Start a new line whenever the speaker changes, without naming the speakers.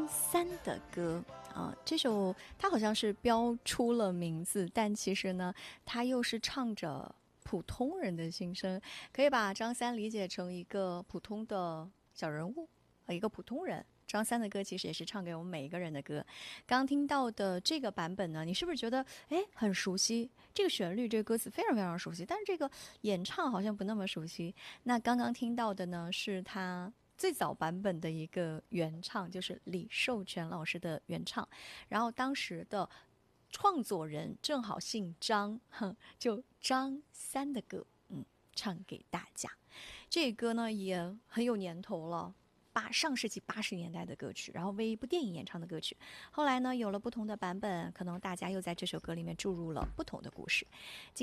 三的歌啊，这首它好像是标出了名字，但其实呢，它又是唱着普通人的心声，可以把张三理解成一个普通的小人物，一个普通人。张三的歌其实也是唱给我们每一个人的歌。刚听到的这个版本呢，你是不是觉得很熟悉？这个旋律、这个歌词非常非常熟悉，但是这个演唱好像不那么熟悉。那刚刚听到的呢，是他最早版本的一个原唱，就是李寿全老师的原唱。然后当时的创作人正好姓张，就张三的歌，唱给大家。这歌呢也很有年头了。上世纪80年代的歌曲，然后为一部电影演唱的歌曲，后来呢有了不同的版本，可能大家又在这首歌里面注入了不同的故事。